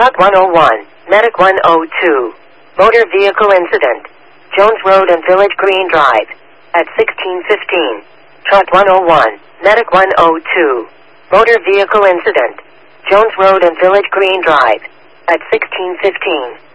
Truck 101, Medic 102. Motor vehicle incident. Jones Road and Village Green Drive. At 1615. Truck 101, Medic 102. Motor vehicle incident. Jones Road and Village Green Drive. At 1615.